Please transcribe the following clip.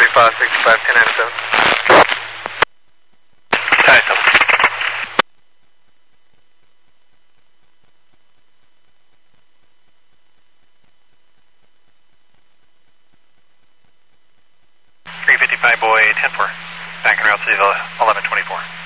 65, 1097. Tie 7. Boy 10-4, back in route to 1124.